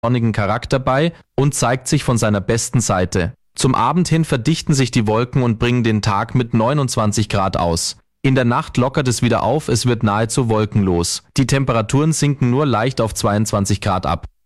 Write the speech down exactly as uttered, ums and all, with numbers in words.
sonnigen Charakter bei und zeigt sich von seiner besten Seite. Zum Abend hin verdichten sich die Wolken und bringen den Tag mit neunundzwanzig Grad aus. In der Nacht lockert es wieder auf, es wird nahezu wolkenlos. Die Temperaturen sinken nur leicht auf zweiundzwanzig Grad ab.